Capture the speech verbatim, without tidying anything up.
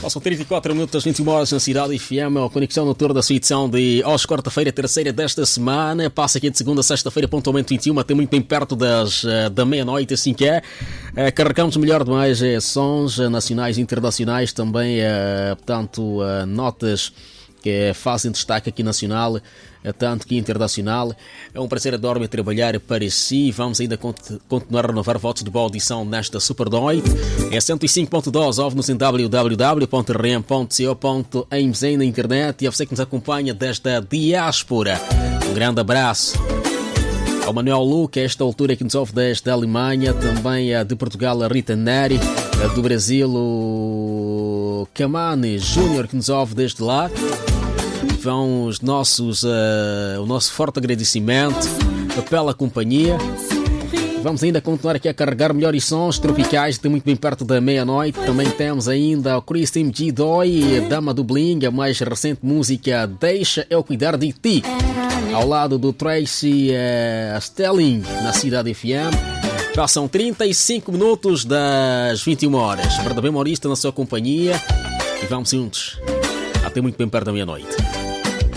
Passam trinta e quatro minutos das vinte e uma horas na Cidade F M, a conexão noturna da sua edição de hoje, quarta-feira, terceira desta semana. Passa aqui de segunda a sexta-feira, pontualmente vinte e uma, até muito bem perto das, da meia-noite, assim que é. Uh, carregamos melhor demais uh, sons uh, nacionais e internacionais, também, uh, portanto, uh, notas que fazem destaque aqui nacional, tanto que internacional. É um prazer enorme trabalhar para si. Vamos ainda cont- continuar a renovar votos de boa audição nesta super noite. É cento e cinco ponto dois, ouve-nos em w w w ponto r m ponto co ponto m z na internet, e a você que nos acompanha desta diáspora, um grande abraço. Ao Manuel Luca, a esta altura que nos ouve desde a Alemanha, também a de Portugal, a Rita Neri, a do Brasil, o Kamani Júnior, que nos ouve desde lá. Vão os nossos, uh, o nosso forte agradecimento pela companhia. Vamos ainda continuar aqui a carregar melhores sons tropicais, até muito bem perto da meia-noite. Também temos ainda o Christine G. Doi, Dama do Bling, a mais recente música Deixa Eu Cuidar de Ti, ao lado do Tracy uh, Stelling, na Cidade F M. Passam trinta e cinco minutos das vinte e uma horas. Para bem humorista na sua companhia, e vamos juntos até muito bem perto da meia-noite.